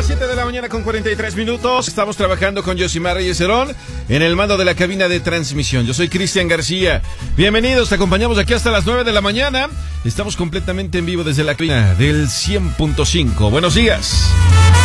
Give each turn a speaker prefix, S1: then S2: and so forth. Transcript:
S1: 7 de la mañana con 43 minutos. Estamos trabajando con Yosimar Reyes Herón en el mando de la cabina de transmisión. Yo soy Cristian García. Bienvenidos, te acompañamos aquí hasta las 9 de la mañana. Estamos completamente en vivo desde la cabina del 100.5. Buenos días.